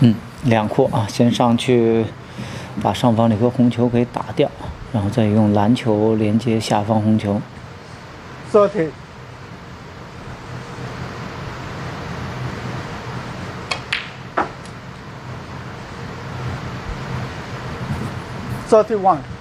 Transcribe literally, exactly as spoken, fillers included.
嗯，两扩啊，先上去把上方这颗红球给打掉，然后再用蓝球连接下方红球。 thirty. thirty-one.